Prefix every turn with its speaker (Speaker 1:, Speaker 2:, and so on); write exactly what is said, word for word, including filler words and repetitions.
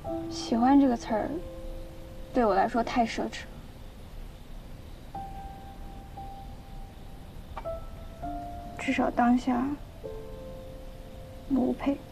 Speaker 1: 喜欢这个词儿，对我来说太奢侈了。至少当下，我不配。